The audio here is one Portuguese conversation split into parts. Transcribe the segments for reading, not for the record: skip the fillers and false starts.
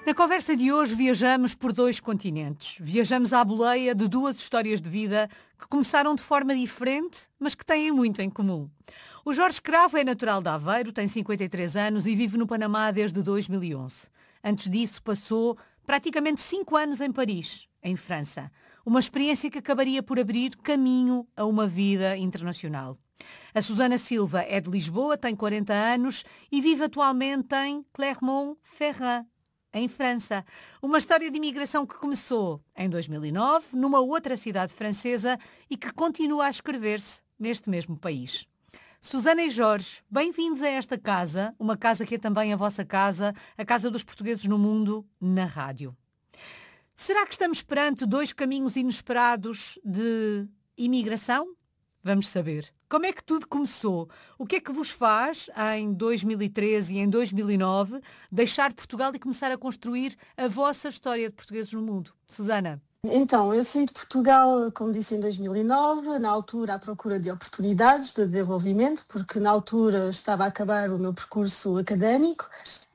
Na conversa de hoje viajamos por 2 continentes. Viajamos à boleia de 2 histórias de vida que começaram de forma diferente, mas que têm muito em comum. O Jorge Cravo é natural de Aveiro, tem 53 anos e vive no Panamá desde 2011. Antes disso passou praticamente 5 anos em Paris, em França. Uma experiência que acabaria por abrir caminho a uma vida internacional. A Susana Silva é de Lisboa, tem 40 anos e vive atualmente em Clermont-Ferrand, em França. Uma história de imigração que começou em 2009, numa outra cidade francesa e que continua a escrever-se neste mesmo país. Susana e Jorge, bem-vindos a esta casa, uma casa que é também a vossa casa, a casa dos portugueses no mundo, na rádio. Será que estamos perante 2 caminhos inesperados de imigração? Vamos saber. Como é que tudo começou? O que é que vos faz, em 2013 e em 2009, deixar Portugal e começar a construir a vossa história de portugueses no mundo? Susana? Então, eu saí de Portugal, como disse, em 2009, na altura à procura de oportunidades de desenvolvimento, porque na altura estava a acabar o meu percurso académico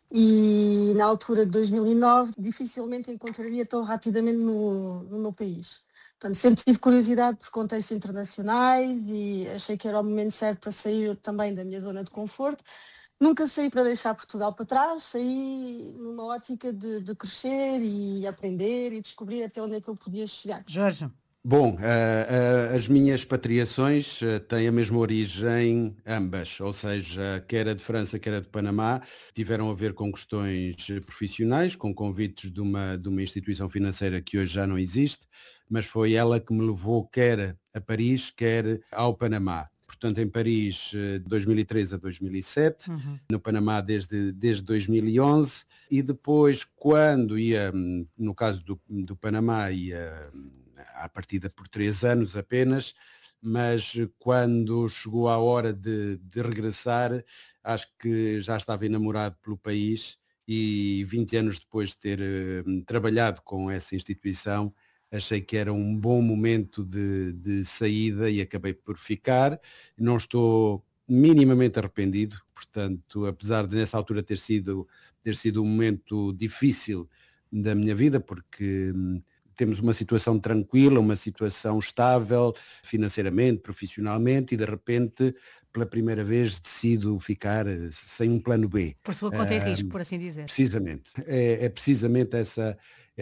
e na altura de 2009 dificilmente encontraria tão rapidamente no meu país. Portanto, sempre tive curiosidade por contextos internacionais e achei que era o momento certo para sair também da minha zona de conforto. Nunca saí para deixar Portugal para trás, saí numa ótica de crescer e aprender e descobrir até onde é que eu podia chegar. Jorge? Bom, as minhas expatriações têm a mesma origem ambas, ou seja, quer a de França, quer a de Panamá, tiveram a ver com questões profissionais, com convites de uma instituição financeira que hoje já não existe, mas foi ela que me levou quer a Paris, quer ao Panamá. Portanto, em Paris, de 2003 a 2007, no Panamá desde 2011, e depois, quando ia, no caso do Panamá, ia à partida por 3 anos apenas, mas quando chegou a hora de regressar, acho que já estava enamorado pelo país e 20 anos depois de ter trabalhado com essa instituição, achei que era um bom momento de saída e acabei por ficar. Não estou minimamente arrependido, portanto, apesar de nessa altura ter sido um momento difícil da minha vida, porque temos uma situação tranquila, uma situação estável, financeiramente, profissionalmente, e de repente, pela primeira vez, decido ficar sem um plano B. Por sua conta e risco, por assim dizer. Precisamente. É precisamente essa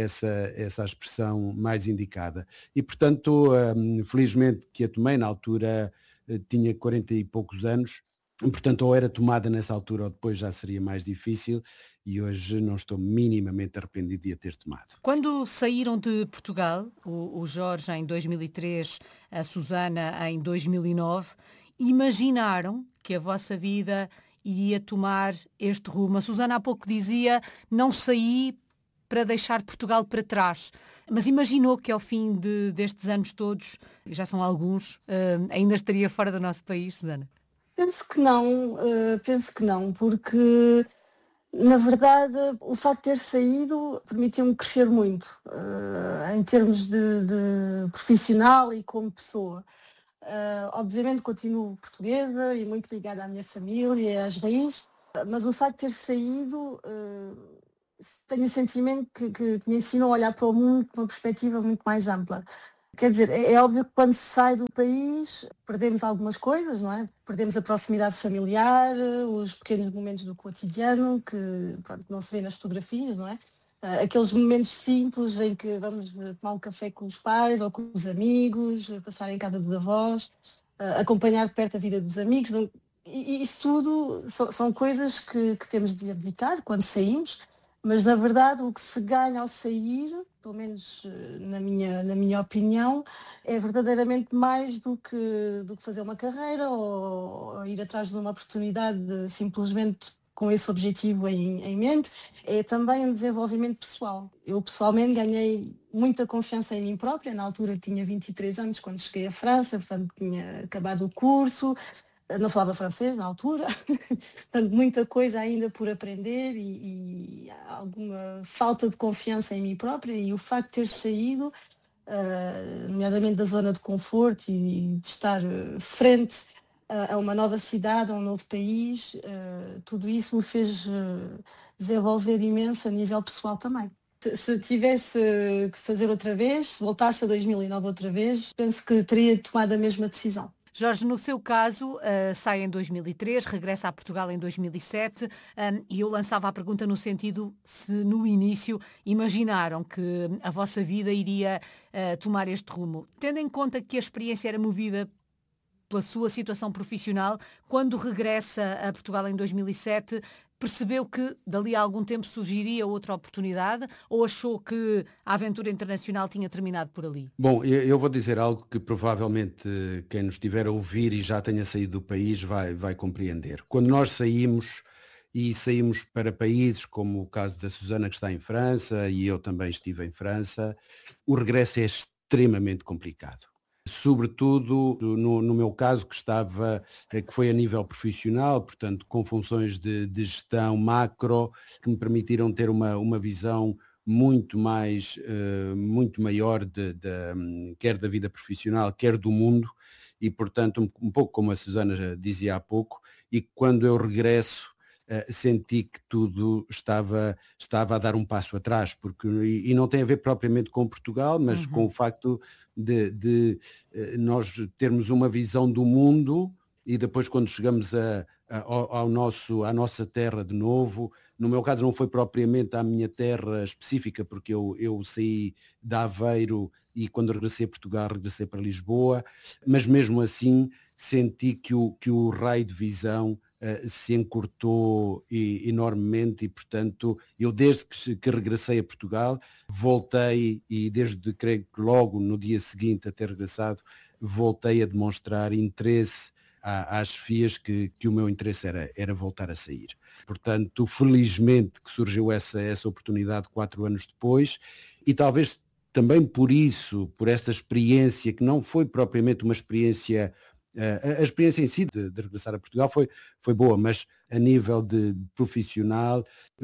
a expressão mais indicada. E, portanto, felizmente que a tomei, na altura tinha 40 e poucos anos, portanto, ou era tomada nessa altura ou depois já seria mais difícil, e hoje não estou minimamente arrependido de a ter tomado. Quando saíram de Portugal, o Jorge em 2003, a Susana em 2009, imaginaram que a vossa vida iria tomar este rumo? A Susana há pouco dizia, não saí para deixar Portugal para trás, mas imaginou que ao fim destes anos todos, já são alguns, ainda estaria fora do nosso país, Susana? Penso que não, porque na verdade o facto de ter saído permitiu-me crescer muito, em termos de profissional e como pessoa. Obviamente continuo portuguesa e muito ligada à minha família e às raízes, mas o facto de ter saído, tenho o sentimento que me ensinou a olhar para o mundo com uma perspectiva muito mais ampla. Quer dizer, é óbvio que quando se sai do país perdemos algumas coisas, não é? Perdemos a proximidade familiar, os pequenos momentos do cotidiano que pronto, não se vê nas fotografias, não é? Aqueles momentos simples em que vamos tomar um café com os pais ou com os amigos, passar em casa dos avós, acompanhar de perto a vida dos amigos. E isso tudo são coisas que temos de abdicar quando saímos, mas na verdade o que se ganha ao sair, pelo menos na minha opinião, é verdadeiramente mais do que fazer uma carreira ou ir atrás de uma oportunidade simplesmente com esse objetivo em mente, é também um desenvolvimento pessoal. Eu pessoalmente ganhei muita confiança em mim própria, na altura tinha 23 anos quando cheguei à França, portanto tinha acabado o curso, não falava francês na altura, portanto muita coisa ainda por aprender e alguma falta de confiança em mim própria, e o facto de ter saído, nomeadamente da zona de conforto e de estar frente a uma nova cidade, a um novo país, tudo isso me fez desenvolver imenso a nível pessoal também. Se tivesse que fazer outra vez, se voltasse a 2009 outra vez, penso que teria tomado a mesma decisão. Jorge, no seu caso, sai em 2003, regressa a Portugal em 2007, e eu lançava a pergunta no sentido se no início imaginaram que a vossa vida iria tomar este rumo. Tendo em conta que a experiência era movida pela sua situação profissional, quando regressa a Portugal em 2007, percebeu que dali a algum tempo surgiria outra oportunidade ou achou que a aventura internacional tinha terminado por ali? Bom, eu vou dizer algo que provavelmente quem nos estiver a ouvir e já tenha saído do país vai compreender. Quando nós saímos para países como o caso da Susana, que está em França, e eu também estive em França, o regresso é extremamente complicado. Sobretudo no meu caso, que foi a nível profissional, portanto com funções de gestão macro, que me permitiram ter uma visão muito maior quer da vida profissional, quer do mundo, e portanto um pouco como a Susana já dizia há pouco, e quando eu regresso senti que tudo estava a dar um passo atrás, porque, e não tem a ver propriamente com Portugal, mas com o facto de nós termos uma visão do mundo e depois quando chegamos à nossa terra de novo, no meu caso não foi propriamente à minha terra específica, porque eu saí de Aveiro e quando regressei a Portugal regressei para Lisboa, mas mesmo assim senti que o raio de visão se encurtou enormemente e, portanto, eu desde que regressei a Portugal, voltei e desde, creio que logo no dia seguinte a ter regressado, voltei a demonstrar interesse às FIAs que o meu interesse era voltar a sair. Portanto, felizmente que surgiu essa oportunidade 4 anos depois e talvez também por isso, por esta experiência, que não foi propriamente uma experiência... A experiência em si de regressar a Portugal foi boa, mas a nível de profissional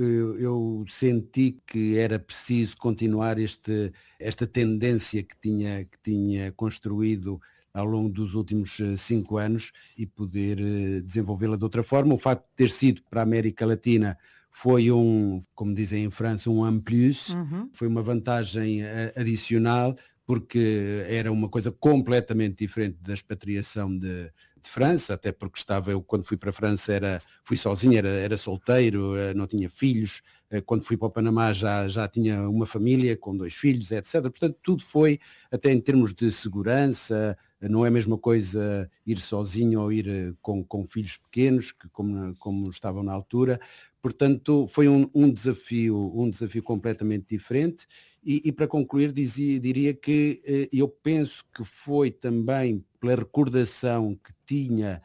eu senti que era preciso continuar esta tendência que tinha construído ao longo dos últimos 5 anos e poder desenvolvê-la de outra forma. O facto de ter sido para a América Latina foi como dizem em França, um plus, foi uma vantagem adicional, porque era uma coisa completamente diferente da expatriação de França, até porque eu quando fui para a França fui sozinho, era solteiro, não tinha filhos, quando fui para o Panamá já tinha uma família com 2 filhos, etc. Portanto, tudo foi, até em termos de segurança, não é a mesma coisa ir sozinho ou ir com filhos pequenos, que como estavam na altura. Portanto, foi um desafio completamente diferente. E para concluir, diria que eu penso que foi também pela recordação que tinha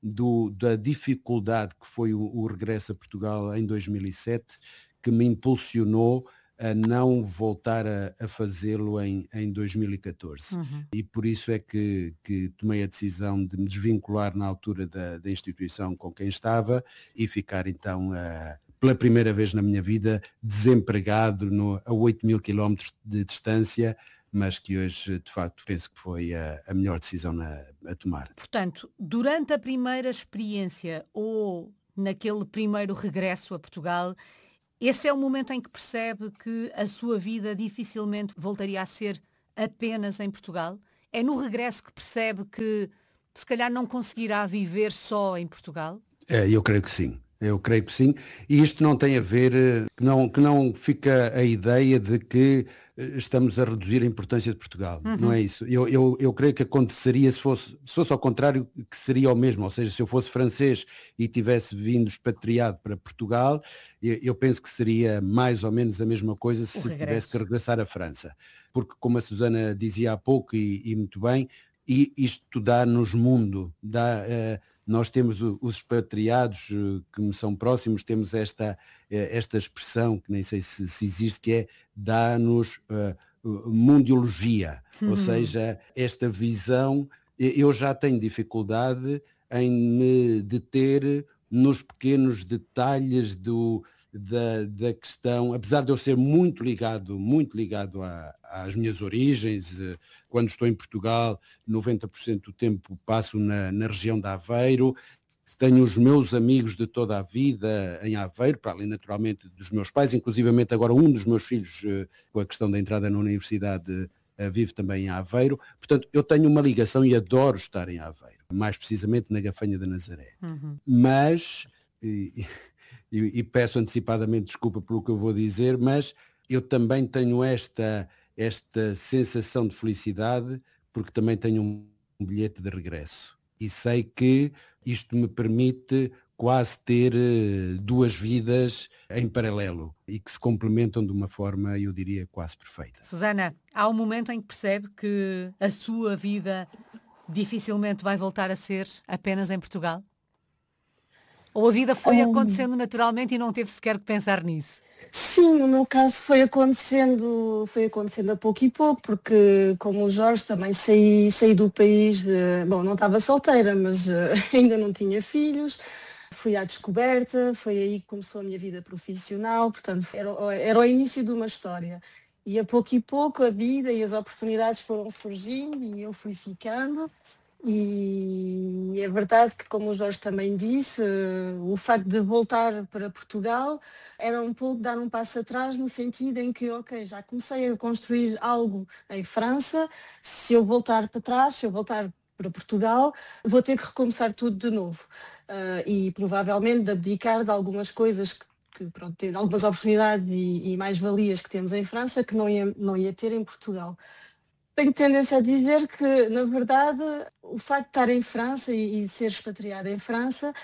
da dificuldade que foi o regresso a Portugal em 2007, que me impulsionou a não voltar a fazê-lo em 2014. E por isso é que tomei a decisão de me desvincular na altura da instituição com quem estava e ficar então pela primeira vez na minha vida, desempregado a 8.000 quilómetros de distância, mas que hoje, de facto, penso que foi a melhor decisão a tomar. Portanto, durante a primeira experiência ou naquele primeiro regresso a Portugal, esse é o momento em que percebe que a sua vida dificilmente voltaria a ser apenas em Portugal? É no regresso que percebe que, se calhar, não conseguirá viver só em Portugal? Eu creio que sim. E isto não tem a ver, que não fica a ideia de que estamos a reduzir a importância de Portugal. Não é isso. Eu creio que aconteceria se fosse ao contrário, que seria o mesmo. Ou seja, se eu fosse francês e tivesse vindo expatriado para Portugal, eu penso que seria mais ou menos a mesma coisa se tivesse que regressar à França. Porque, como a Susana dizia há pouco e muito bem, isto dá-nos mundo, nós temos os expatriados que me são próximos, temos esta expressão, que nem sei se existe, que é dá-nos mundiologia, ou seja, esta visão. Eu já tenho dificuldade em me deter nos pequenos detalhes da questão, apesar de eu ser muito ligado às minhas origens, quando estou em Portugal, 90% do tempo passo na região de Aveiro, tenho os meus amigos de toda a vida em Aveiro, para além naturalmente dos meus pais, inclusivamente agora um dos meus filhos, com a questão da entrada na universidade, vive também em Aveiro. Portanto, eu tenho uma ligação e adoro estar em Aveiro, mais precisamente na Gafanha da Nazaré. Mas, e peço antecipadamente desculpa pelo que eu vou dizer, mas eu também tenho esta sensação de felicidade porque também tenho um bilhete de regresso. E sei que isto me permite quase ter duas vidas em paralelo e que se complementam de uma forma, eu diria, quase perfeita. Susana, há um momento em que percebe que a sua vida dificilmente vai voltar a ser apenas em Portugal? Ou a vida foi acontecendo naturalmente e não teve sequer que pensar nisso? Sim, no meu caso foi acontecendo a pouco e pouco, porque como o Jorge também saí do país, bom, não estava solteira, mas ainda não tinha filhos, fui à descoberta, foi aí que começou a minha vida profissional, portanto era o início de uma história. E a pouco a vida e as oportunidades foram surgindo e eu fui ficando. E é verdade que, como o Jorge também disse, o facto de voltar para Portugal era um pouco dar um passo atrás no sentido em que, ok, já comecei a construir algo em França, se eu voltar para trás, se eu voltar para Portugal, vou ter que recomeçar tudo de novo. E provavelmente de abdicar de algumas coisas que pronto, tem algumas oportunidades e mais-valias que temos em França que não ia ter em Portugal. Tenho tendência a dizer que, na verdade, o facto de estar em França e ser expatriada em França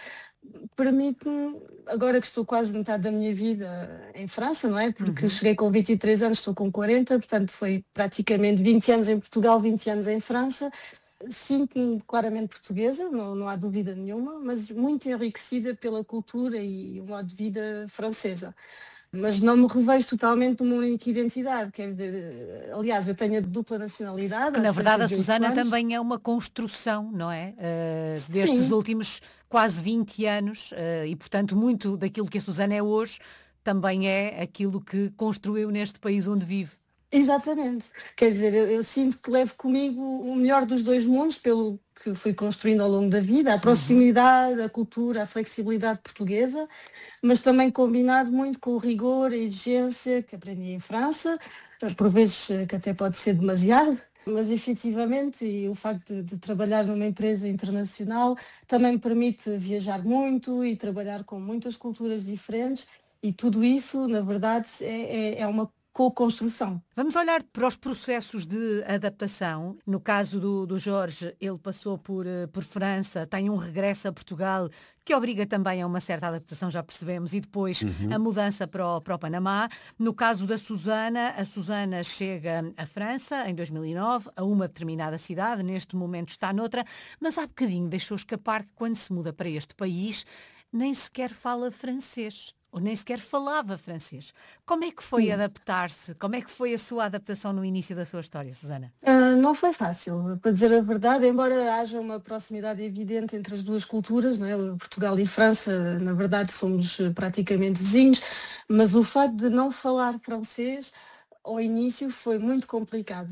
permite-me, agora que estou quase metade da minha vida em França, não é? Porque cheguei com 23 anos, estou com 40, portanto foi praticamente 20 anos em Portugal, 20 anos em França. Sinto-me claramente portuguesa, não há dúvida nenhuma, mas muito enriquecida pela cultura e o modo de vida francesa. Mas não me revejo totalmente numa única identidade, quer dizer, aliás, eu tenho a dupla nacionalidade. Que, na verdade, a Susana anos. também é uma construção, não é? Destes Sim. últimos quase 20 anos e, portanto, muito daquilo que a Susana é hoje também é aquilo que construiu neste país onde vive. Exatamente. Quer dizer, eu sinto que levo comigo o melhor dos dois mundos, pelo que fui construindo ao longo da vida, a proximidade, a cultura, a flexibilidade portuguesa, mas também combinado muito com o rigor, a exigência que aprendi em França, por vezes que até pode ser demasiado, mas efetivamente, e o facto de trabalhar numa empresa internacional também me permite viajar muito e trabalhar com muitas culturas diferentes, e tudo isso, na verdade, é uma co-construção. Vamos olhar para os processos de adaptação. No caso do Jorge, ele passou por França, tem um regresso a Portugal, que obriga também a uma certa adaptação, já percebemos, e depois a mudança para o Panamá. No caso da Susana, a Susana chega à França em 2009, a uma determinada cidade, neste momento está noutra, mas há bocadinho deixou escapar que quando se muda para este país, nem sequer fala francês. Ou nem sequer falava francês. Como é que foi adaptar-se? Como é que foi a sua adaptação no início da sua história, Susana? Não foi fácil, para dizer a verdade, embora haja uma proximidade evidente entre as duas culturas, não é? Portugal e França, na verdade, somos praticamente vizinhos, mas o facto de não falar francês ao início foi muito complicado.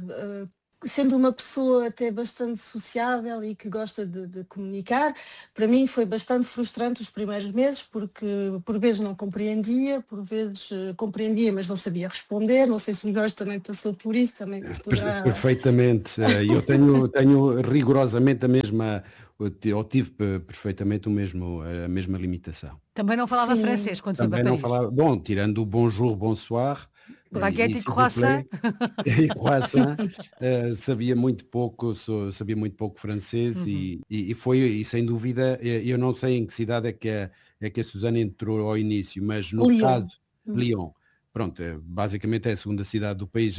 Sendo uma pessoa até bastante sociável e que gosta de comunicar, para mim foi bastante frustrante os primeiros meses, porque por vezes não compreendia, por vezes compreendia, mas não sabia responder. Não sei se o Jorge também passou por isso, também poderá... Perfeitamente. Eu tenho rigorosamente a mesma, ou tive perfeitamente a mesma limitação. Também não falava Sim. francês quando foi Também para não Paris? falava, bom, tirando o bonjour, bonsoir, Baguette e croissant. E croissant, sabia muito pouco francês e foi, e sem dúvida, eu não sei em que cidade é que a Susana entrou ao início, mas no Lyon. caso, Lyon, pronto, basicamente é a segunda cidade do país.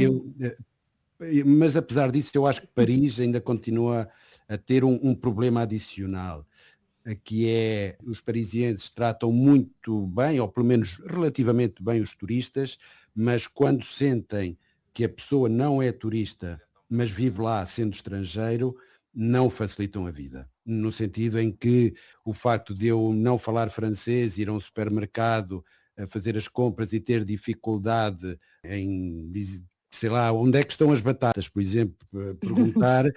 Mas apesar disso, eu acho que Paris ainda continua a ter um problema adicional, que é os parisienses tratam muito bem, ou pelo menos relativamente bem, os turistas, mas quando sentem que a pessoa não é turista, mas vive lá sendo estrangeiro, não facilitam a vida. No sentido em que o facto de eu não falar francês, ir a um supermercado, a fazer as compras e ter dificuldade em, sei lá, onde é que estão as batatas, por exemplo, perguntar,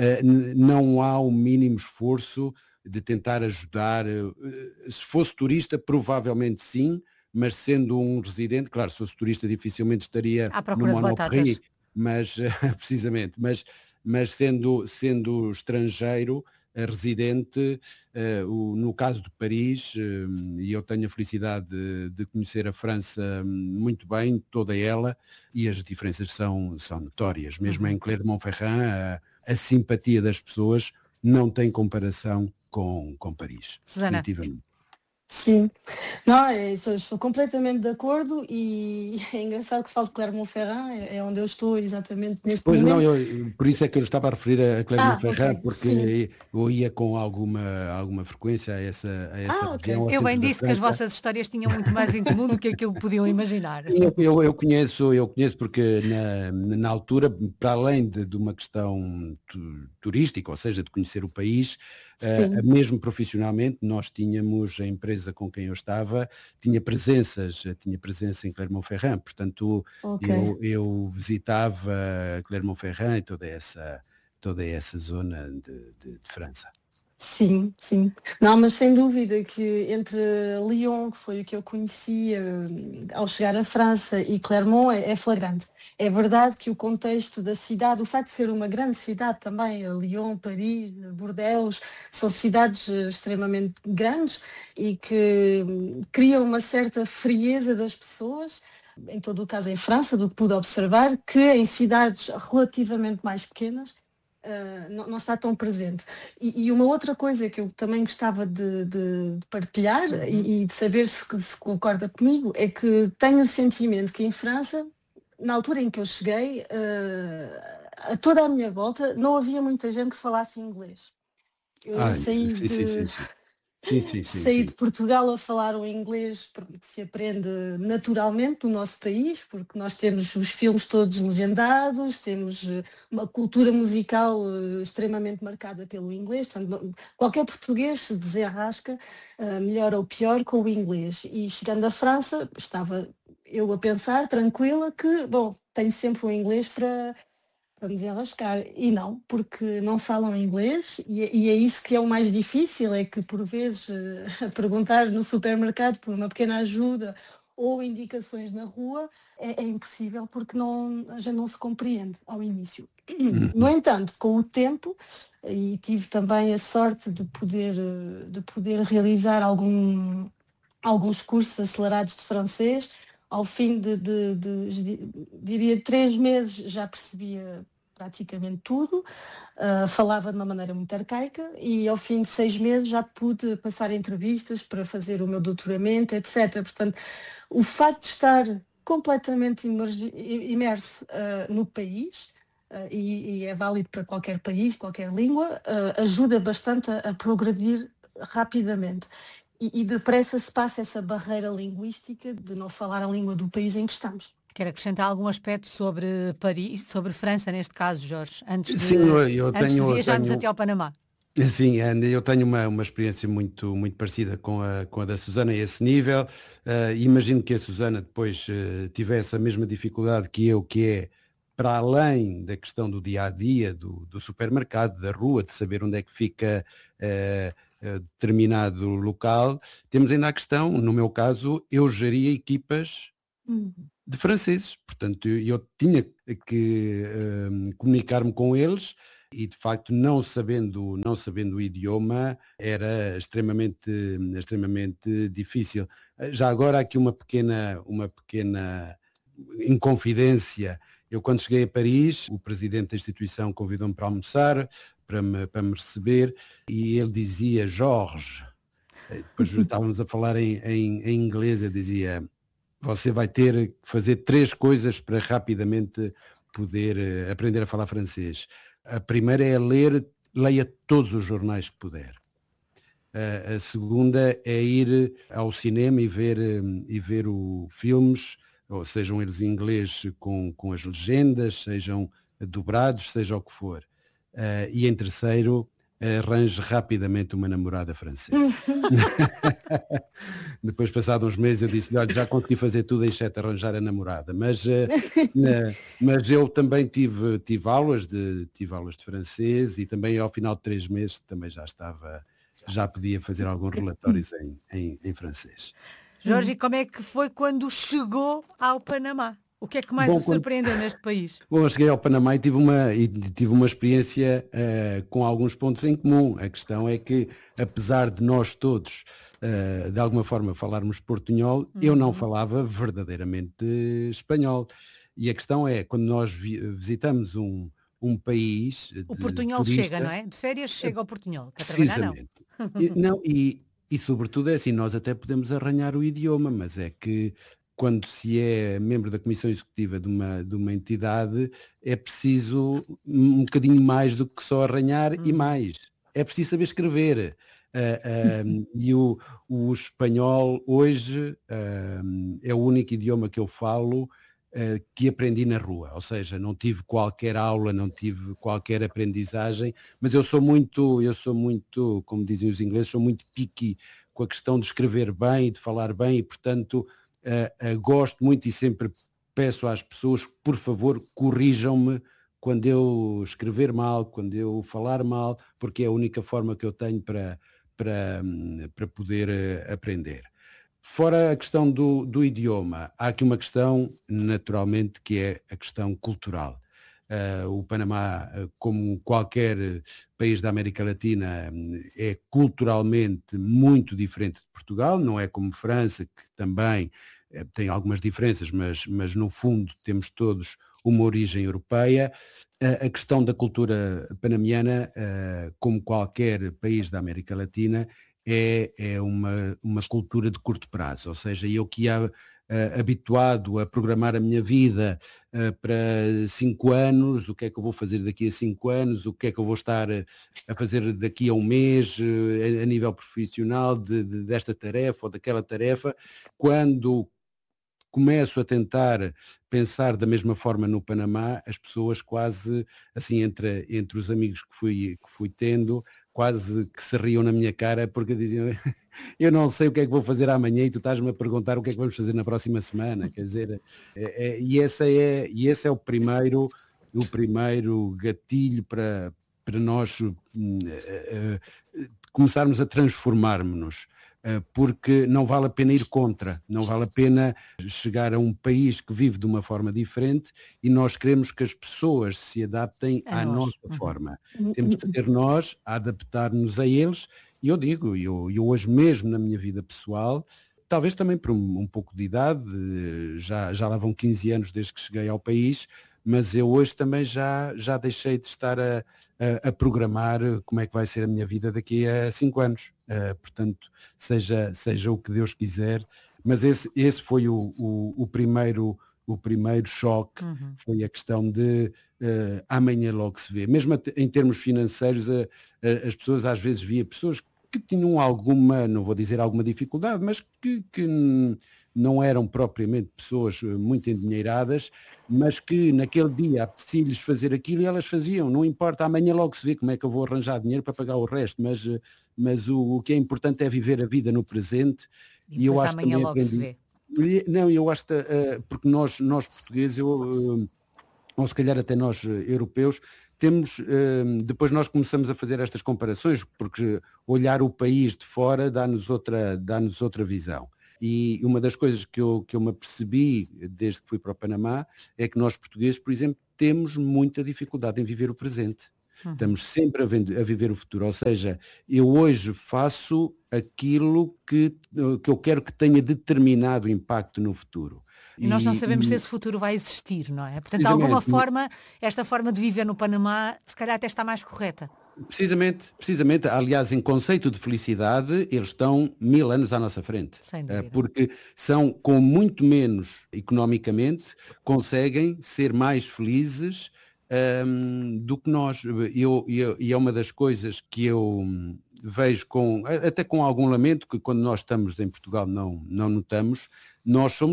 não há o mínimo esforço de tentar ajudar. Se fosse turista, provavelmente sim, mas sendo um residente, claro, se fosse turista dificilmente estaria À no procura de batatas. Monoprix, mas precisamente, mas sendo estrangeiro, residente, no caso de Paris, e eu tenho a felicidade de conhecer a França muito bem, toda ela, e as diferenças são notórias. Mesmo em Clermont-Ferrand, a simpatia das pessoas não tem comparação com Paris, Susana. definitivamente. Sim, não, estou completamente de acordo e é engraçado que falo de Clermont-Ferrand, é onde eu estou exatamente neste Pois não, momento. por isso é que eu estava a referir a Clermont-Ferrand, Ok, sim. porque eu ia com alguma frequência a essa região, Ok. ao Eu bem centro da disse que as França. vossas histórias tinham muito mais em comum do que aquilo que podiam imaginar. Eu conheço porque na altura, para além de uma questão turística, ou seja, de conhecer o país, Sim, mesmo profissionalmente, nós tínhamos, a empresa com quem eu estava, tinha presença em Clermont-Ferrand, portanto ok. eu visitava Clermont-Ferrand e toda essa zona de França. Sim, sim. Não, mas sem dúvida que entre Lyon, que foi o que eu conheci ao chegar à França, e Clermont é flagrante. É verdade que o contexto da cidade, o facto de ser uma grande cidade também, Lyon, Paris, Bordeaux, são cidades extremamente grandes e que criam uma certa frieza das pessoas. Em todo o caso em França, do que pude observar, que em cidades relativamente mais pequenas não está tão presente. E uma outra coisa que eu também gostava de partilhar e de saber se concorda comigo é que tenho o sentimento que em França, na altura em que eu cheguei, a toda a minha volta não havia muita gente que falasse inglês. Eu Ah, saí sim, sim, de, sim, sim. Sim, sim, sim, Saí sim. de Portugal a falar o inglês porque se aprende naturalmente no nosso país, porque nós temos os filmes todos legendados, temos uma cultura musical extremamente marcada pelo inglês, portanto, qualquer português se desenrasca, melhor ou pior, com o inglês. E chegando à França, estava eu a pensar, tranquila, que, bom, tenho sempre o inglês para me desenrascar. E não, porque não falam inglês e é isso que é o mais difícil, é que por vezes a perguntar no supermercado por uma pequena ajuda ou indicações na rua é impossível porque a gente não se compreende ao início. No Uhum. entanto, com o tempo, e tive também a sorte de poder realizar alguns cursos acelerados de francês. Ao fim diria 3 meses, já percebia praticamente tudo, falava de uma maneira muito arcaica e ao fim de 6 meses já pude passar entrevistas para fazer o meu doutoramento, etc. Portanto, o facto de estar completamente imerso no país, e é válido para qualquer país, qualquer língua, ajuda bastante a progredir rapidamente. E depressa se passa essa barreira linguística de não falar a língua do país em que estamos. Quer acrescentar algum aspecto sobre Paris, sobre França neste caso, Jorge, antes Sim, de, eu antes de tenho, eu viajarmos até tenho, ao Panamá? sim, Ana, eu tenho uma experiência muito, muito parecida com a da Susana a esse nível. Imagino que a Susana depois tivesse a mesma dificuldade que eu, que é para além da questão do dia a dia, do supermercado, da rua, de saber onde é que fica determinado local, temos ainda a questão, no meu caso, eu geria equipas Hum. de franceses, portanto eu tinha que comunicar-me com eles e de facto não sabendo o idioma era extremamente difícil. Já agora há aqui uma pequena inconfidência. Eu quando cheguei a Paris, o presidente da instituição convidou-me para almoçar, para me receber, e ele dizia Jorge, depois estávamos a falar em inglês, eu dizia você vai ter que fazer 3 coisas para rapidamente poder aprender a falar francês. A primeira é leia todos os jornais que puder. A segunda é ir ao cinema e ver filmes, ou sejam eles em inglês com as legendas, sejam dobrados, seja o que for. E em terceiro, arranje rapidamente uma namorada francesa. Depois, passados uns meses, eu disse-lhe, olha, já consegui fazer tudo exceto arranjar a namorada. Mas eu também tive aulas de francês, e também ao final de 3 meses também já podia fazer alguns relatórios em francês. Jorge, como é que foi quando chegou ao Panamá? O que é que mais o surpreendeu neste país? Bom, eu cheguei ao Panamá e tive uma experiência com alguns pontos em comum. A questão é que, apesar de nós todos, de alguma forma, falarmos portunhol, eu não falava verdadeiramente espanhol. E a questão é, quando nós visitamos um país... O portunhol turista, chega, não é? De férias chega ao portunhol. Precisamente. E sobretudo é assim, nós até podemos arranhar o idioma, mas é que quando se é membro da Comissão Executiva de uma entidade, é preciso um bocadinho mais do que só arranhar e mais. É preciso saber escrever. E o espanhol hoje é o único idioma que eu falo que aprendi na rua. Ou seja, não tive qualquer aula, não tive qualquer aprendizagem, mas eu sou muito, como dizem os ingleses, sou muito picky com a questão de escrever bem e de falar bem, e portanto... gosto muito e sempre peço às pessoas, por favor, corrijam-me quando eu escrever mal, quando eu falar mal, porque é a única forma que eu tenho para poder aprender. Fora a questão do idioma, há aqui uma questão, naturalmente, que é a questão cultural. O Panamá, como qualquer país da América Latina, é culturalmente muito diferente de Portugal, não é como França, que também tem algumas diferenças, mas no fundo temos todos uma origem europeia. A questão da cultura panamiana, como qualquer país da América Latina, é uma cultura de curto prazo, ou seja, eu que ia habituado a programar a minha vida para 5 anos, o que é que eu vou fazer daqui a 5 anos, o que é que eu vou estar a fazer daqui a um mês, a nível profissional, desta tarefa ou daquela tarefa, quando começo a tentar pensar da mesma forma no Panamá, as pessoas quase, assim, entre os amigos que fui tendo, quase que se riam na minha cara, porque diziam, eu não sei o que é que vou fazer amanhã e tu estás-me a perguntar o que é que vamos fazer na próxima semana. Quer dizer, esse é o primeiro gatilho para nós começarmos a transformarmos-nos. Porque não vale a pena ir contra, não vale a pena chegar a um país que vive de uma forma diferente e nós queremos que as pessoas se adaptem à nossa forma. Temos que ser nós a adaptar-nos a eles, e eu digo, eu hoje mesmo na minha vida pessoal, talvez também por um pouco de idade, já lá vão 15 anos desde que cheguei ao país, mas eu hoje também já deixei de estar a programar como é que vai ser a minha vida daqui a 5 anos. Portanto, seja o que Deus quiser, mas esse foi o primeiro choque, foi a questão de amanhã logo se vê. Mesmo em termos financeiros, as pessoas às vezes via pessoas que tinham alguma, não vou dizer alguma dificuldade, mas que não eram propriamente pessoas muito endinheiradas, mas que naquele dia apetecia-lhes fazer aquilo e elas faziam. Não importa, amanhã logo se vê como é que eu vou arranjar dinheiro para pagar o resto, mas o que é importante é viver a vida no presente. E eu acho que amanhã logo se vê. Não, eu acho que, porque nós portugueses, ou se calhar até nós europeus, temos, depois nós começamos a fazer estas comparações, porque olhar o país de fora dá-nos outra visão. E uma das coisas que eu me apercebi desde que fui para o Panamá é que nós portugueses, por exemplo, temos muita dificuldade em viver o presente. Estamos sempre a viver o futuro, ou seja, eu hoje faço aquilo que eu quero que tenha determinado impacto no futuro. E nós não sabemos se esse futuro vai existir, não é? Portanto, de alguma forma, esta forma de viver no Panamá, se calhar até está mais correta. Precisamente. Aliás, em conceito de felicidade, eles estão 1000 anos à nossa frente. Sem dúvida. Porque são, com muito menos economicamente, conseguem ser mais felizes do que nós. E é uma das coisas que eu vejo até com algum lamento, que quando nós estamos em Portugal não notamos, nós somos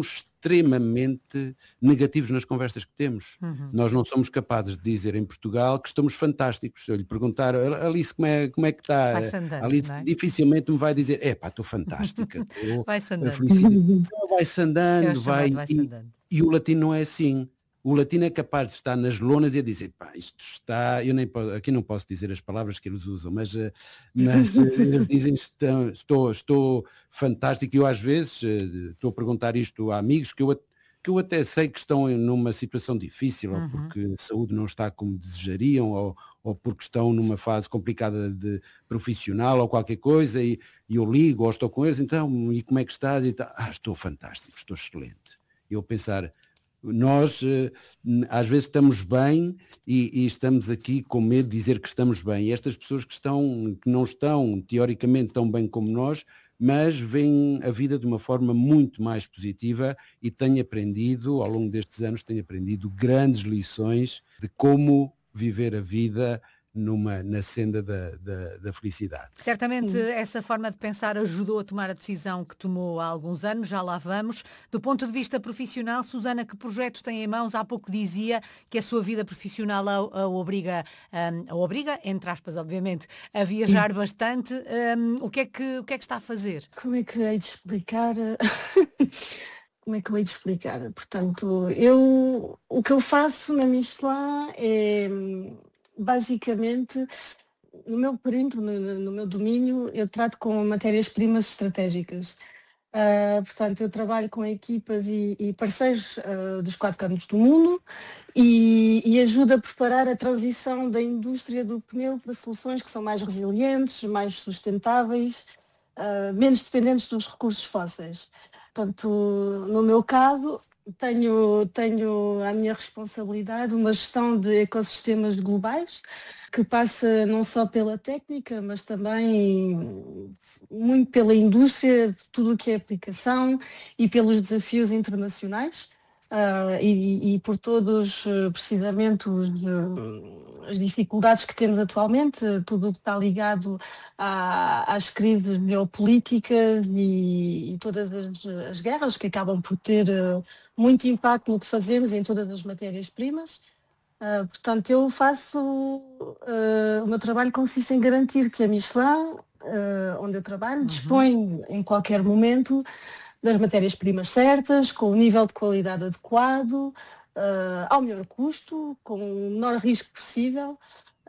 extremamente negativos nas conversas que temos. Nós não somos capazes de dizer em Portugal que estamos fantásticos. Se eu lhe perguntar, Alice, como é que está? Vai-se andando, Alice não é? dificilmente me vai dizer, estou fantástica, estou Vai-se andando. felicíssimo. Vai-se É o andando, chamado vai-se e andando. o latino não é assim. O latino é capaz de estar nas lonas e a dizer, isto está, aqui não posso dizer as palavras que eles usam, mas eles dizem, estou fantástico, e eu às vezes estou a perguntar isto a amigos que eu até sei que estão numa situação difícil, ou porque a saúde não está como desejariam, ou porque estão numa fase complicada de profissional ou qualquer coisa, e eu ligo ou estou com eles, então, e como é que estás? E tal. Estou fantástico, estou excelente. E eu pensar, nós às vezes estamos bem e estamos aqui com medo de dizer que estamos bem. E estas pessoas que não estão teoricamente tão bem como nós, mas veem a vida de uma forma muito mais positiva, e tenho aprendido, ao longo destes anos, grandes lições de como viver a vida na senda da felicidade. Certamente essa forma de pensar ajudou a tomar a decisão que tomou há alguns anos, já lá vamos. Do ponto de vista profissional, Susana, que projeto tem em mãos? Há pouco dizia que a sua vida profissional a obriga, entre aspas, obviamente, a viajar bastante. O que é que está a fazer? Como é que hei de explicar? Como é que eu hei de explicar? Portanto, o que eu faço na Michelin é, basicamente, no meu perímetro, no meu domínio, eu trato com matérias-primas estratégicas. Portanto, eu trabalho com equipas e parceiros dos 4 cantos do mundo e ajudo a preparar a transição da indústria do pneu para soluções que são mais resilientes, mais sustentáveis, menos dependentes dos recursos fósseis. Portanto, no meu caso, tenho à minha responsabilidade uma gestão de ecossistemas globais, que passa não só pela técnica, mas também muito pela indústria, tudo o que é aplicação, e pelos desafios internacionais. E por todos, precisamente, as dificuldades que temos atualmente, tudo o que está ligado às crises geopolíticas e todas as guerras que acabam por ter muito impacto no que fazemos em todas as matérias-primas. Portanto, eu faço, o meu trabalho consiste em garantir que a Michelin, onde eu trabalho, dispõe em qualquer momento das matérias-primas certas, com o nível de qualidade adequado, ao melhor custo, com o menor risco possível.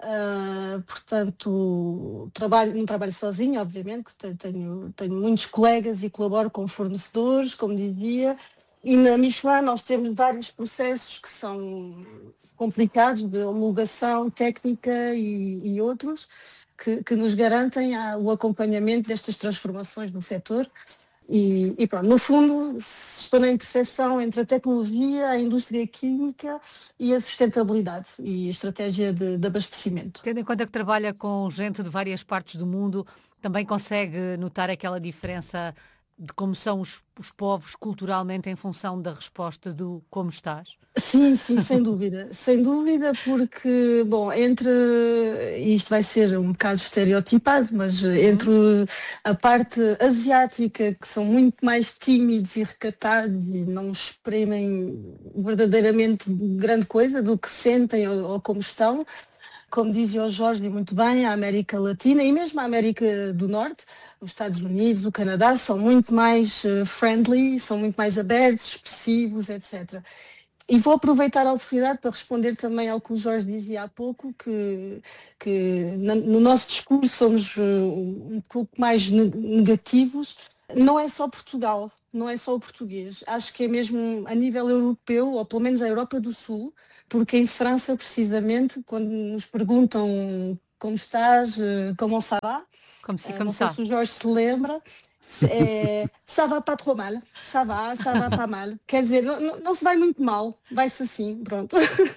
Portanto, não trabalho sozinho, obviamente, tenho muitos colegas e colaboro com fornecedores, como dizia, e na Michelin nós temos vários processos que são complicados, de homologação técnica e outros, que nos garantem o acompanhamento destas transformações no setor. E pronto, no fundo, estou na interseção entre a tecnologia, a indústria química e a sustentabilidade e a estratégia de abastecimento. Tendo em conta que trabalha com gente de várias partes do mundo, também consegue notar aquela diferença de como são os povos culturalmente em função da resposta do como estás? Sim, sem dúvida, porque, bom, isto vai ser um bocado estereotipado, mas entre a parte asiática, que são muito mais tímidos e recatados e não exprimem verdadeiramente grande coisa do que sentem ou como estão, como dizia o Jorge muito bem, a América Latina e mesmo a América do Norte, os Estados Unidos, o Canadá, são muito mais friendly, são muito mais abertos, expressivos, etc. E vou aproveitar a oportunidade para responder também ao que o Jorge dizia há pouco, que no nosso discurso somos um pouco mais negativos. Não é só Portugal, não é só o português. Acho que é mesmo a nível europeu, ou pelo menos a Europa do Sul, porque em França, precisamente, quando nos perguntam como estás, como ça va, não sei se o Jorge se lembra, ça va pas trop mal, ça va pas mal. Quer dizer, não se vai muito mal, vai-se assim, pronto.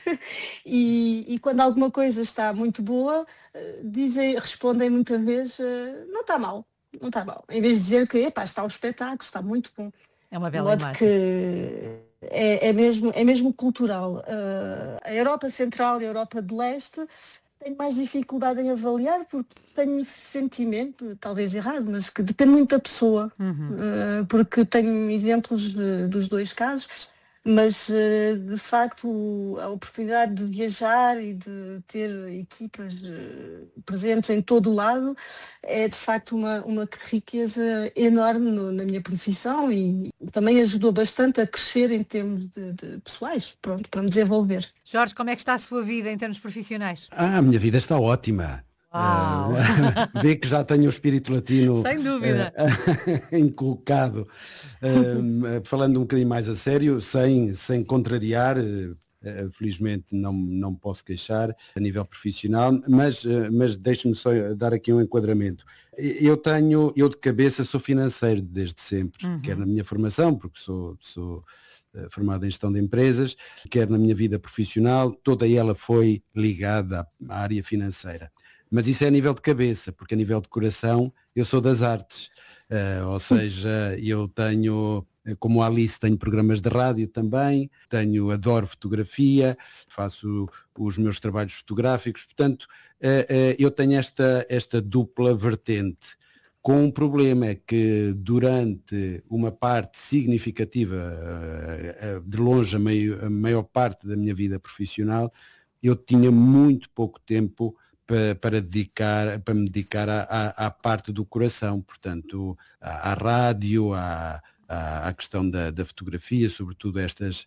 E quando alguma coisa está muito boa, respondem muitas vezes, não está mal. Não está mal. Em vez de dizer que está um espetáculo, está muito bom. É uma bela imagem. Que é mesmo cultural. A Europa Central e a Europa de Leste tenho mais dificuldade em avaliar porque tenho um sentimento, talvez errado, mas que depende muito da pessoa, porque tenho exemplos dos dois casos, mas de facto a oportunidade de viajar e de ter equipas presentes em todo o lado é de facto uma riqueza enorme na minha profissão e também ajudou bastante a crescer em termos de pessoais, pronto, para me desenvolver. Jorge, como é que está a sua vida em termos profissionais? A minha vida está ótima. Uau! Vê que já tenho o espírito latino Sem dúvida. inculcado. Falando um bocadinho mais a sério, sem contrariar, felizmente não posso queixar a nível profissional, mas deixe-me só dar aqui um enquadramento. Eu de cabeça sou financeiro desde sempre, quer na minha formação, porque sou formado em gestão de empresas, quer na minha vida profissional, toda ela foi ligada à área financeira. Mas isso é a nível de cabeça, porque a nível de coração eu sou das artes. Ou seja, eu tenho, como a Alice, tenho programas de rádio também, adoro fotografia, faço os meus trabalhos fotográficos, portanto, eu tenho esta dupla vertente. Com um problema é que durante uma parte significativa, de longe a maior parte da minha vida profissional, eu tinha muito pouco tempo para me dedicar à parte do coração, portanto, à rádio, à questão da fotografia, sobretudo estas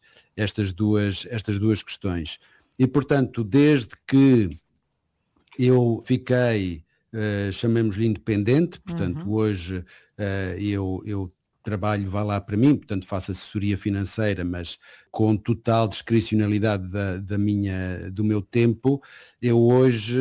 duas questões. E, portanto, desde que eu fiquei, chamemos-lhe independente, portanto, hoje eu trabalho, vá lá para mim, portanto faço assessoria financeira, mas com total discricionalidade do meu tempo. Eu hoje,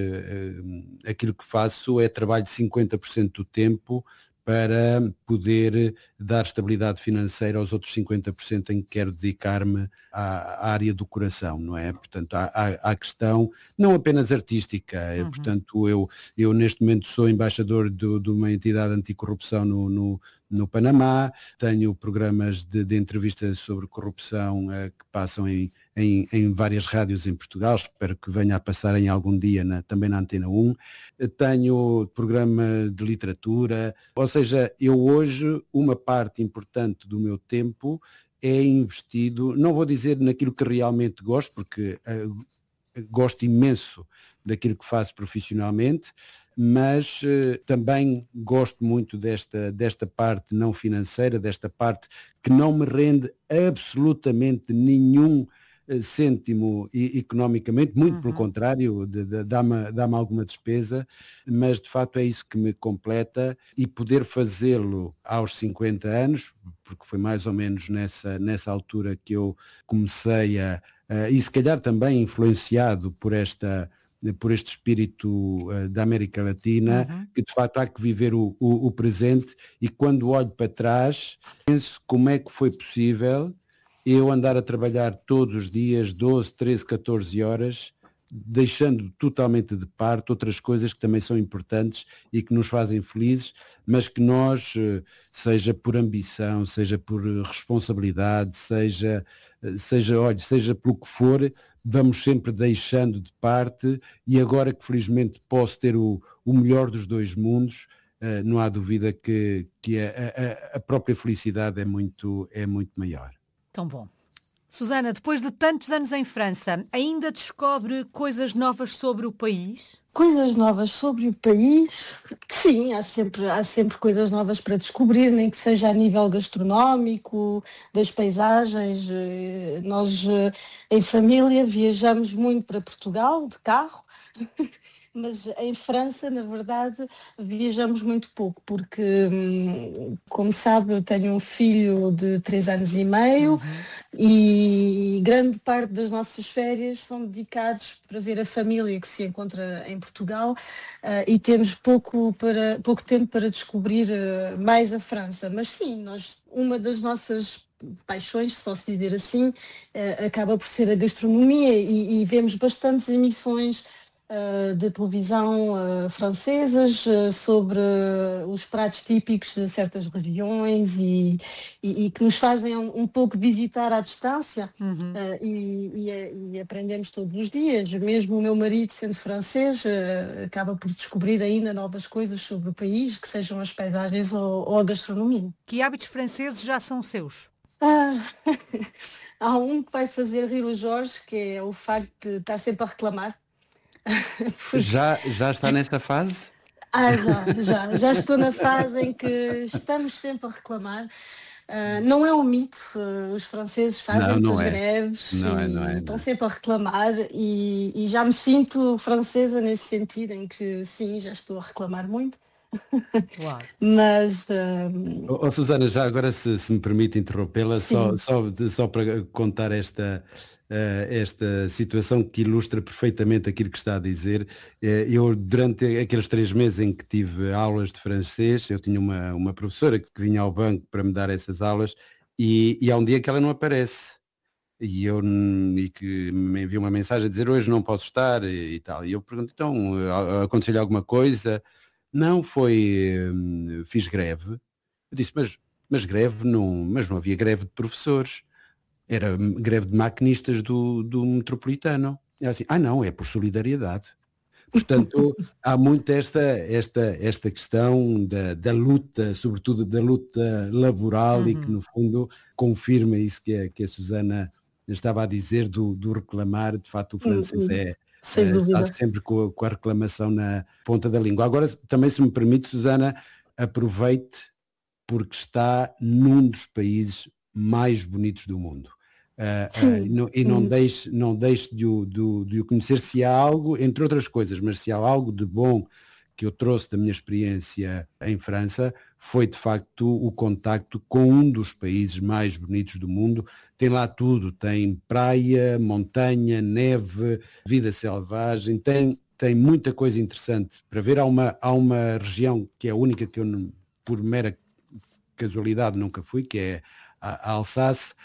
aquilo que faço é trabalho 50% do tempo para poder dar estabilidade financeira aos outros 50% em que quero dedicar-me à área do coração, não é? Portanto, à questão não apenas artística, portanto, eu neste momento sou embaixador de uma entidade anticorrupção no Panamá, tenho programas de entrevistas sobre corrupção que passam em várias rádios em Portugal, espero que venha a passar em algum dia também na Antena 1, tenho programas de literatura, ou seja, eu hoje, uma parte importante do meu tempo é investido, não vou dizer naquilo que realmente gosto, porque gosto imenso daquilo que faço profissionalmente, mas também gosto muito desta parte não financeira, desta parte que não me rende absolutamente nenhum cêntimo economicamente, muito pelo contrário, dá-me alguma despesa, mas de facto é isso que me completa, e poder fazê-lo aos 50 anos, porque foi mais ou menos nessa altura que eu comecei e se calhar também influenciado por este espírito da América Latina, que de facto há que viver o presente, e quando olho para trás, penso como é que foi possível eu andar a trabalhar todos os dias, 12, 13, 14 horas, deixando totalmente de parte outras coisas que também são importantes e que nos fazem felizes, mas que nós, seja por ambição, seja por responsabilidade, seja pelo que for, vamos sempre deixando de parte, e agora que felizmente posso ter o melhor dos dois mundos, não há dúvida que a própria felicidade é muito maior. Tão bom. Susana, depois de tantos anos em França, ainda descobre coisas novas sobre o país? Coisas novas sobre o país? Sim, há sempre coisas novas para descobrir, nem que seja a nível gastronómico, das paisagens. Nós, em família, viajamos muito para Portugal, de carro, mas em França, na verdade, viajamos muito pouco, porque, como sabe, eu tenho um filho de 3 anos e meio, e grande parte das nossas férias são dedicadas para ver a família que se encontra em Portugal, e temos pouco tempo para descobrir mais a França. Mas sim, uma das nossas paixões, se posso dizer assim, acaba por ser a gastronomia, e vemos bastantes emissões de televisão francesas sobre os pratos típicos de certas regiões e que nos fazem um pouco visitar à distância. E aprendemos todos os dias. Mesmo o meu marido, sendo francês, acaba por descobrir ainda novas coisas sobre o país, que sejam as paisagens ou a gastronomia. Que hábitos franceses já são seus? Há um que vai fazer rir o Jorge, que é o facto de estar sempre a reclamar. Já está nessa fase? Já estou na fase em que estamos sempre a reclamar. Não é um mito, os franceses fazem muitas greves e estão sempre a reclamar e já me sinto francesa nesse sentido, em que sim, já estou a reclamar muito. Claro. Mas Susana, já agora se me permite interrompê-la, só para contar esta situação que ilustra perfeitamente aquilo que está a dizer. Eu, durante aqueles 3 meses em que tive aulas de francês, eu tinha uma professora que vinha ao banco para me dar essas aulas e há um dia que ela não aparece. E que me enviou uma mensagem a dizer hoje não posso estar e tal. E eu pergunto, então, aconteceu-lhe alguma coisa? Não, fiz greve. Eu disse, mas greve não, mas não havia greve de professores. Era greve de maquinistas do metropolitano. Era assim, não, é por solidariedade. Portanto, há muito esta questão da luta, sobretudo da luta laboral e que no fundo confirma isso que a Susana estava a dizer do reclamar. De facto, o francês está sempre com a reclamação na ponta da língua. Agora, também, se me permite, Susana, aproveite porque está num dos países mais bonitos do mundo. Não deixe de o conhecer. Se há algo, entre outras coisas, mas se há algo de bom que eu trouxe da minha experiência em França, foi de facto o contacto com um dos países mais bonitos do mundo. Tem lá tudo, tem praia, montanha, neve, vida selvagem, tem muita coisa interessante para ver. Há uma região que é a única que eu, por mera casualidade, nunca fui, que é a Alsáce.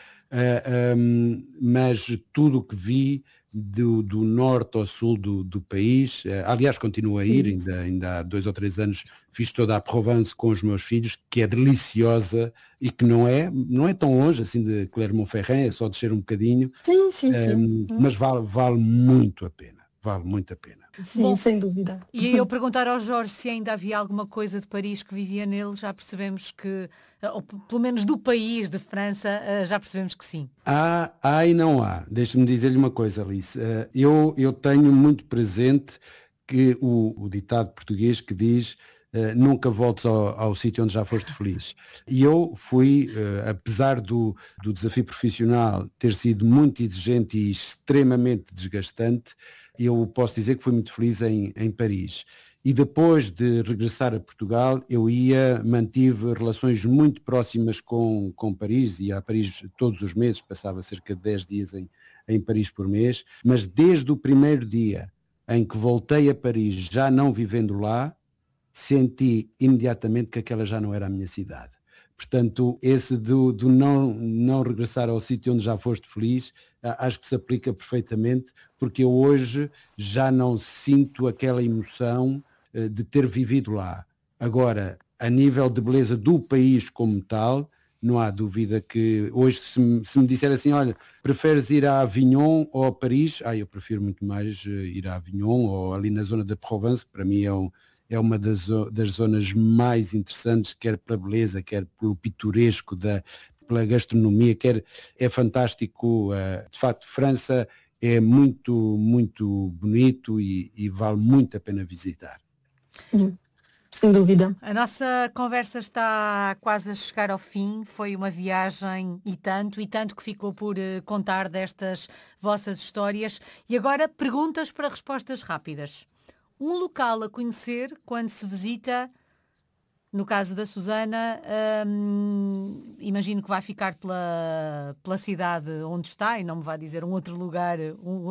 Mas tudo o que vi do norte ao sul do país, aliás continuo a ir, ainda há 2 ou 3 anos fiz toda a Provence com os meus filhos, que é deliciosa e que não é tão longe assim de Clermont-Ferrand, é só descer um bocadinho. Sim. Mas vale muito a pena. Vale muito a pena. Sim, bom, sem dúvida. E aí eu perguntar ao Jorge se ainda havia alguma coisa de Paris que vivia nele, já percebemos que, ou pelo menos do país, de França, já percebemos que sim. Há e não há. Deixa-me dizer-lhe uma coisa, Alice. Eu tenho muito presente que o ditado português que diz nunca voltes ao sítio onde já foste feliz. E eu fui, apesar do desafio profissional ter sido muito exigente e extremamente desgastante, eu posso dizer que fui muito feliz em Paris. E depois de regressar a Portugal, eu mantive relações muito próximas com Paris, ia a Paris todos os meses, passava cerca de 10 dias em Paris por mês, mas desde o primeiro dia em que voltei a Paris, já não vivendo lá, senti imediatamente que aquela já não era a minha cidade. Portanto, esse do não regressar ao sítio onde já foste feliz, acho que se aplica perfeitamente, porque eu hoje já não sinto aquela emoção de ter vivido lá. Agora, a nível de beleza do país como tal, não há dúvida que hoje se me disser assim, olha, preferes ir a Avignon ou a Paris? Eu prefiro muito mais ir a Avignon ou ali na zona da Provence, para mim é uma das zonas mais interessantes, quer pela beleza, quer pelo pitoresco, pela gastronomia, é fantástico. De facto, França é muito, muito bonito e vale muito a pena visitar. Sem dúvida. A nossa conversa está quase a chegar ao fim. Foi uma viagem e tanto que ficou por contar destas vossas histórias. E agora, perguntas para respostas rápidas. Um local a conhecer quando se visita, no caso da Susana, imagino que vai ficar pela cidade onde está, e não me vai dizer um outro lugar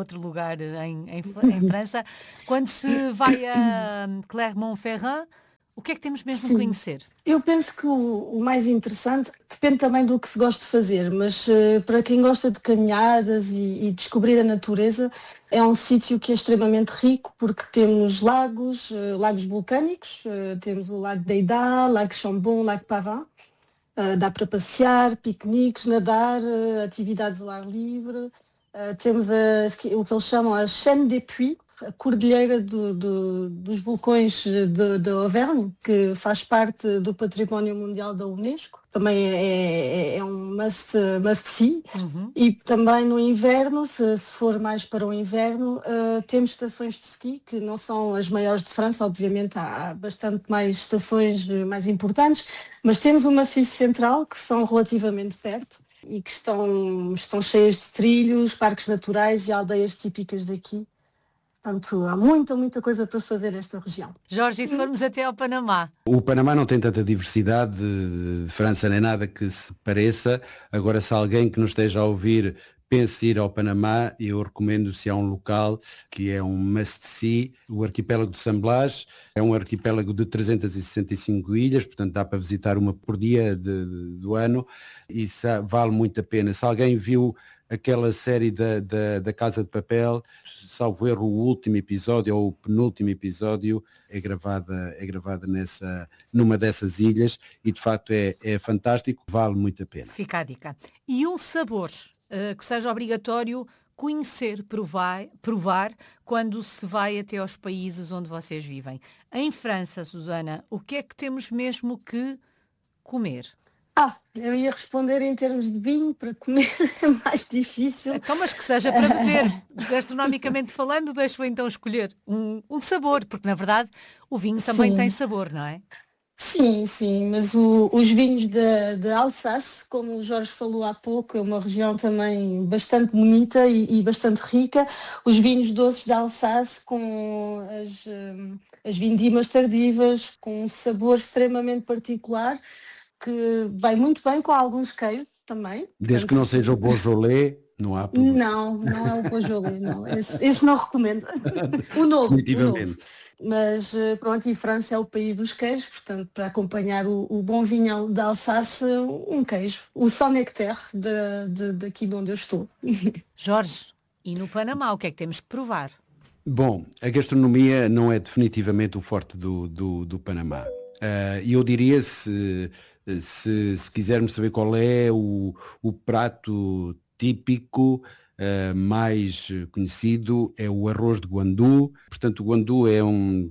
em França. Quando se vai a Clermont-Ferrand, O que é que temos mesmo de Sim. conhecer? Eu penso que o mais interessante depende também do que se gosta de fazer, mas para quem gosta de caminhadas e descobrir a natureza, é um sítio que é extremamente rico porque temos lagos, lagos vulcânicos, temos o Lago d'Eyda, Lago Chambon, Lago Pavin. Dá para passear, piqueniques, nadar, atividades ao ar livre. Temos o que eles chamam a Chaîne des Puys, a cordilheira dos vulcões de Auvergne, que faz parte do Património Mundial da Unesco. Também é um must-see. Uhum. E também no inverno, se for mais para o inverno, temos estações de ski, que não são as maiores de França, obviamente há bastante mais estações mais importantes, mas temos o Maciço Central, que são relativamente perto e que estão cheias de trilhos, parques naturais e aldeias típicas daqui. Portanto, há muita coisa para fazer nesta região. Jorge, e se formos até ao Panamá? O Panamá não tem tanta diversidade de França nem nada que se pareça. Agora, se alguém que nos esteja a ouvir pensa ir ao Panamá, eu recomendo, se há um local que é um must-see, o arquipélago de San Blas. É um arquipélago de 365 ilhas, portanto dá para visitar uma por dia do ano e vale muito a pena. Se alguém viu aquela série da Casa de Papel, salvo erro, o último episódio ou o penúltimo episódio é gravada numa dessas ilhas e de facto é fantástico, vale muito a pena. Fica a dica. E um sabor que seja obrigatório conhecer, provar quando se vai até aos países onde vocês vivem. Em França, Susana, o que é que temos mesmo que comer? Eu ia responder em termos de vinho, para comer é mais difícil. Então, mas que seja para beber, gastronomicamente falando, deixo então escolher um sabor, porque na verdade o vinho também tem sabor, não é? Sim, mas os vinhos de Alsácia, como o Jorge falou há pouco, é uma região também bastante bonita e bastante rica. Os vinhos doces de Alsácia, com as vindimas tardivas, com um sabor extremamente particular, que vai muito bem com alguns queijos também. Desde que não seja o Beaujolais, não há problema. Não é o Beaujolais, não. Esse não recomendo. O novo. Definitivamente. Mas pronto, e França é o país dos queijos, portanto, para acompanhar o bom vinho da Alsácia, um queijo, o Saint-Nectaire daqui de onde eu estou. Jorge, e no Panamá, o que é que temos que provar? Bom, a gastronomia não é definitivamente o forte do Panamá. E eu diria, se quisermos saber qual é o prato típico mais conhecido, é o arroz de guandu. Portanto, o guandu é um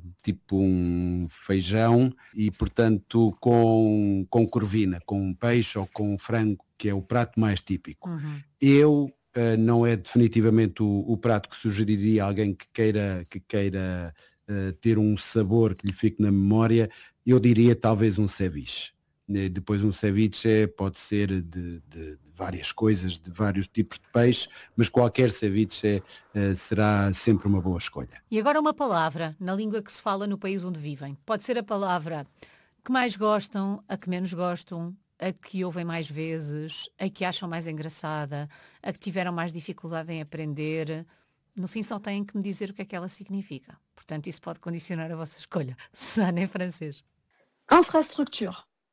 feijão e, portanto, com corvina, com peixe ou com frango, que é o prato mais típico. Uhum. Não é definitivamente o prato que sugeriria a alguém que queira ter um sabor que lhe fique na memória. Eu diria talvez um ceviche. Depois um ceviche pode ser de várias coisas, de vários tipos de peixe, mas qualquer ceviche será sempre uma boa escolha. E agora uma palavra na língua que se fala no país onde vivem. Pode ser a palavra que mais gostam, a que menos gostam, a que ouvem mais vezes, a que acham mais engraçada, a que tiveram mais dificuldade em aprender. No fim só têm que me dizer o que é que ela significa. Portanto, isso pode condicionar a vossa escolha. Susana, em francês. Infrastructure.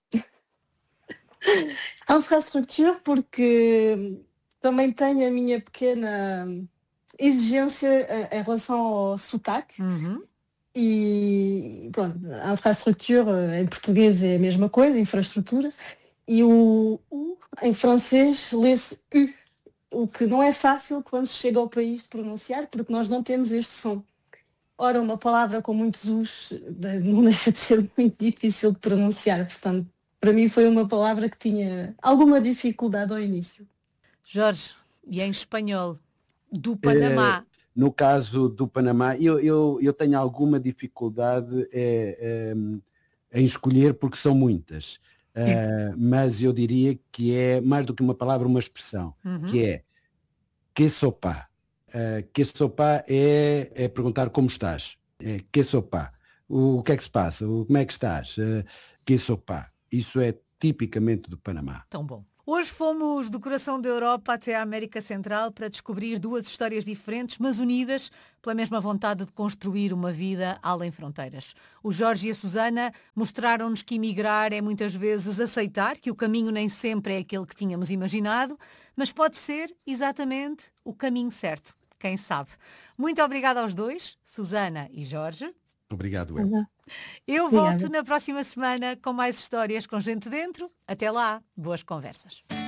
Infrastructure, porque também tenho a minha pequena exigência em relação ao sotaque. Uhum. E pronto, a infrastructure em português é a mesma coisa, infraestrutura. E o U em francês lê-se U, o que não é fácil quando se chega ao país de pronunciar, porque nós não temos este som. Ora, uma palavra com muitos U's não deixa de ser muito difícil de pronunciar, portanto, para mim foi uma palavra que tinha alguma dificuldade ao início. Jorge, e em espanhol, do Panamá? No caso do Panamá, eu tenho alguma dificuldade em escolher, porque são muitas. Mas eu diria que é mais do que uma palavra, uma expressão, que é que sopa. Que sopa é perguntar como estás. Que sopa. O que é que se passa? Como é que estás? Que sopa. Isso é tipicamente do Panamá. Tão bom. Hoje fomos do coração da Europa até a América Central para descobrir duas histórias diferentes, mas unidas pela mesma vontade de construir uma vida além fronteiras. O Jorge e a Susana mostraram-nos que emigrar é muitas vezes aceitar que o caminho nem sempre é aquele que tínhamos imaginado, mas pode ser exatamente o caminho certo. Quem sabe? Muito obrigada aos dois, Susana e Jorge. Obrigado, eu. Eu volto na próxima semana com mais histórias com gente dentro. Até lá, boas conversas.